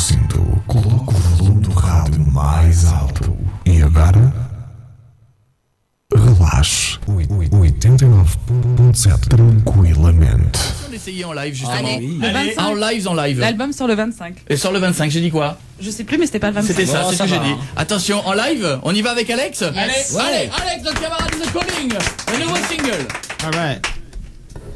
cinto, coloque o volume do rádio mais alto. E agora, relaxe. 89.7 tranquillamente. On essayait en live justement. Allez, Allez, le 25. en live. L'album sort le 25. Et sur le 25, j'ai dit quoi? Je sais plus, mais c'était pas le 25. C'était ça, Bon, c'est ce ça que j'ai va, dit. hein. Attention, en live, on y va avec Alex? Yes. Allez, Alex, notre camarade de The Calling, le nouveau single. All right.